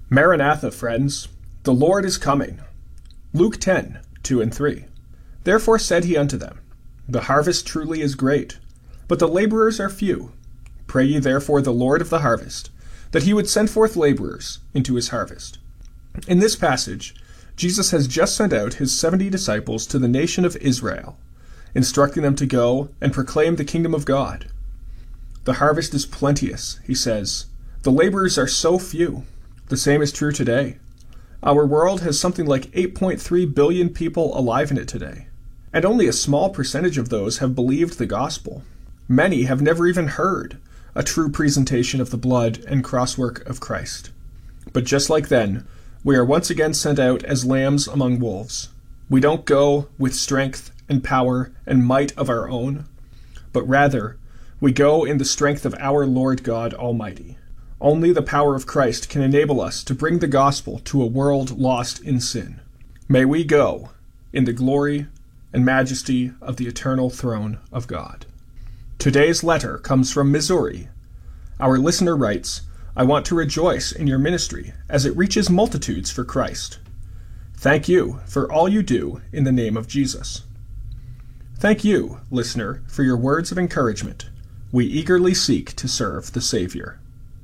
Maranatha, friends, the Lord is coming. Luke 10, 2 and 3. Therefore said he unto them, The harvest truly is great, but the laborers are few. Pray ye therefore the Lord of the harvest, that he would send forth laborers into his harvest. In this passage, Jesus has just sent out his 70 disciples to the nation of Israel, instructing them to go and proclaim the kingdom of God. The harvest is plenteous, he says. The laborers are so few. The same is true today. Our world has something like 8.3 billion people alive in it today, and only a small percentage of those have believed the gospel. Many have never even heard a true presentation of the blood and crosswork of Christ. But just like then, we are once again sent out as lambs among wolves. We don't go with strength and power and might of our own, but rather we go in the strength of our Lord God Almighty. Only the power of Christ can enable us to bring the gospel to a world lost in sin. May we go in the glory and majesty of the eternal throne of God. Today's letter comes from Missouri. Our listener writes, I want to rejoice in your ministry as it reaches multitudes for Christ. Thank you for all you do in the name of Jesus. Thank you, listener, for your words of encouragement. We eagerly seek to serve the Savior.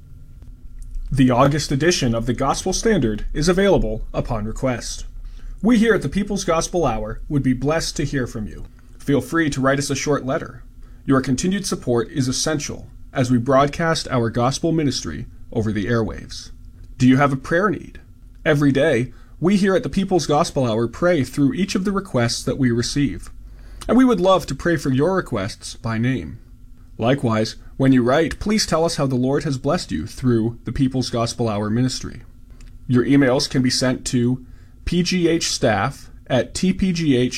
The August edition of the Gospel Standard is available upon request. We here at the People's Gospel Hour would be blessed to hear from you. Feel free to write us a short letter. Your continued support is essential as we broadcast our gospel ministry over the airwaves. Do you have a prayer need? Every day, we here at the People's Gospel Hour pray through each of the requests that we receive, and we would love to pray for your requests by name. Likewise, when you write, please tell us how the Lord has blessed you through the People's Gospel Hour ministry. Your emails can be sent to pghstaff@tpgh.org.